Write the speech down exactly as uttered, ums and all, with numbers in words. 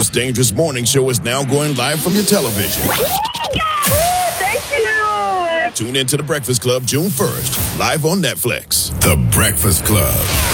most dangerous morning show is now going live from your television. Thank you. Tune in to The Breakfast Club June first, live on Netflix. The Breakfast Club.